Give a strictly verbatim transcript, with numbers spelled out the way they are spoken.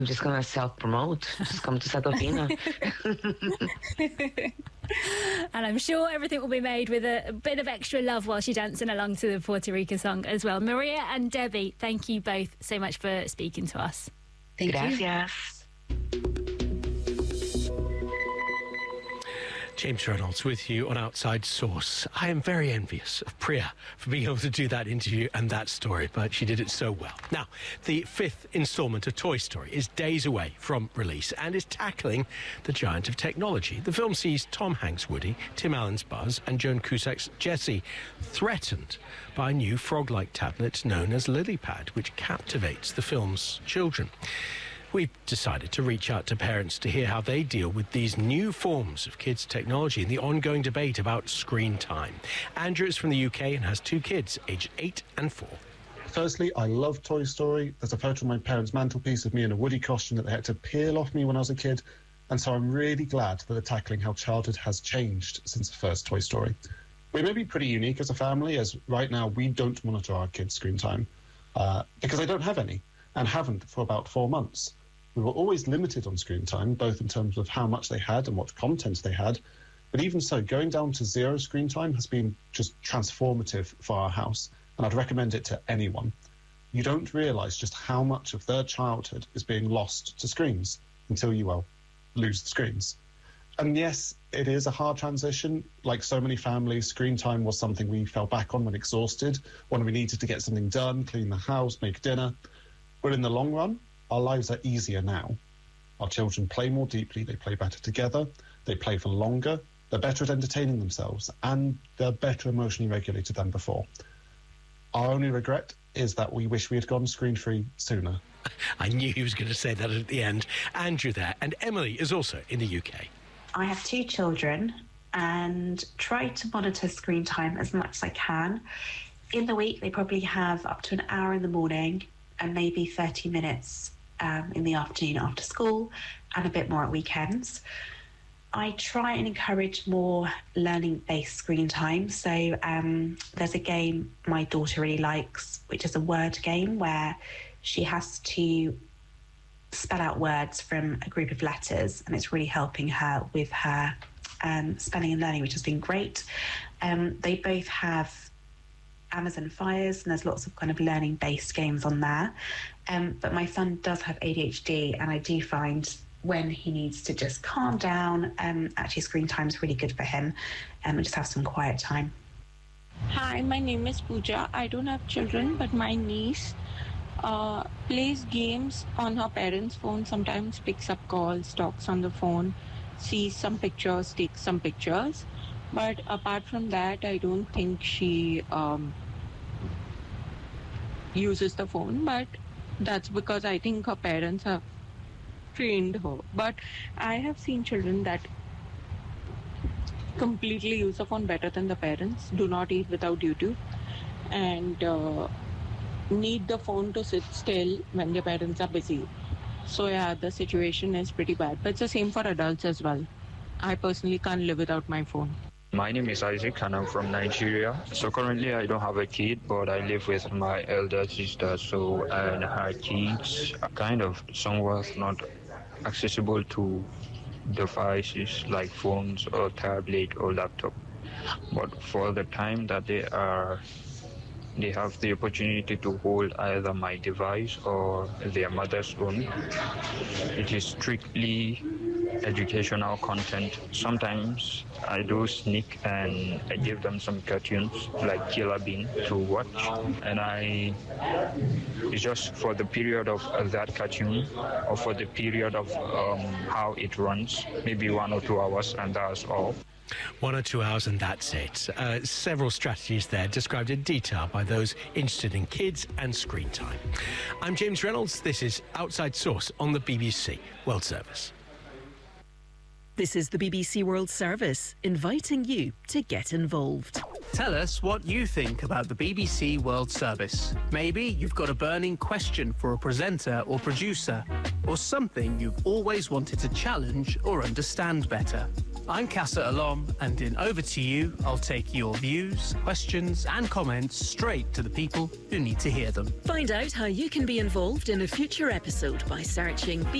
I'm just going to self-promote. Just come to Satofina. And I'm sure everything will be made with a bit of extra love while she's dancing along to the Puerto Rico song as well. Maria and Debbie, thank you both so much for speaking to us. Thank Gracias. you. James Reynolds with you on Outside Source. I am very envious of Priya for being able to do that interview and that story, but she did it so well. Now, the fifth instalment of Toy Story is days away from release and is tackling the giant of technology. The film sees Tom Hanks' Woody, Tim Allen's Buzz and Joan Cusack's Jessie threatened by a new frog-like tablet known as LilyPad, which captivates the film's children. We've decided to reach out to parents to hear how they deal with these new forms of kids' technology and the ongoing debate about screen time. Andrew is from the U K and has two kids, aged eight and four. Firstly, I love Toy Story. There's a photo on my parents' mantelpiece of me in a Woody costume that they had to peel off me when I was a kid. And so I'm really glad that they're tackling how childhood has changed since the first Toy Story. We may be pretty unique as a family, as right now we don't monitor our kids' screen time uh, because they don't have any and haven't for about four months. We were always limited on screen time, both in terms of how much they had and what content they had. But even so, going down to zero screen time has been just transformative for our house, and I'd recommend it to anyone. You don't realise just how much of their childhood is being lost to screens until you, well, lose the screens. And yes, it is a hard transition. Like so many families, screen time was something we fell back on when exhausted, when we needed to get something done, clean the house, make dinner. But in the long run, our lives are easier now. Our children play more deeply, they play better together, they play for longer, they're better at entertaining themselves, and they're better emotionally regulated than before. Our only regret is that we wish we had gone screen-free sooner. I knew he was going to say that at the end. Andrew there, and Emily is also in the U K. I have two children and try to monitor screen time as much as I can. In the week, they probably have up to an hour in the morning and maybe thirty minutes um, in the afternoon after school, and a bit more at weekends. I try and encourage more learning-based screen time. So um, there's a game my daughter really likes, which is a word game where she has to spell out words from a group of letters, and it's really helping her with her um, spelling and learning, which has been great. Um, they both have Amazon Fires, and there's lots of kind of learning-based games on there. Um, but my son does have A D H D, and I do find when he needs to just calm down, um, actually screen time is really good for him, um, and just have some quiet time. Hi, my name is Pooja. I don't have children, but my niece uh, plays games on her parents' phone, sometimes picks up calls, talks on the phone, sees some pictures, takes some pictures. But apart from that, I don't think she um, uses the phone, but that's because I think her parents have trained her. But I have seen children that completely use the phone better than the parents, do not eat without YouTube, and uh, need the phone to sit still when their parents are busy. So yeah, the situation is pretty bad. But it's the same for adults as well. I personally can't live without my phone. My name is Isaac and I'm from Nigeria. So currently I don't have a kid, but I live with my elder sister. So and her kids are kind of somewhat not accessible to devices like phones or tablet or laptop. But for the time that they are, they have the opportunity to hold either my device or their mother's own. It is strictly educational content. Sometimes I do sneak and I give them some cartoons like Killer Bean to watch, and I it's just for the period of uh, that cartoon or for the period of um, how it runs, maybe one or two hours, and that's all. One or two hours and that's it. Uh, several strategies there described in detail by those interested in kids and screen time. I'm James Reynolds. This is Outside Source on the B B C World Service. This is the B B C World Service, inviting you to get involved. Tell us what you think about the B B C World Service. Maybe you've got a burning question for a presenter or producer, or something you've always wanted to challenge or understand better. I'm Casa Alom, and in Over to You, I'll take your views, questions and comments straight to the people who need to hear them. Find out how you can be involved in a future episode by searching